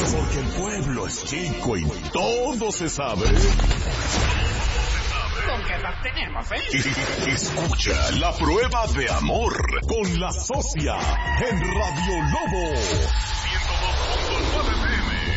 Porque el pueblo es chico y todo se sabe. ¿Con qué edad tenemos, Escucha La Prueba de Amor con La Socia en Radio Lobo. 102.9 PM.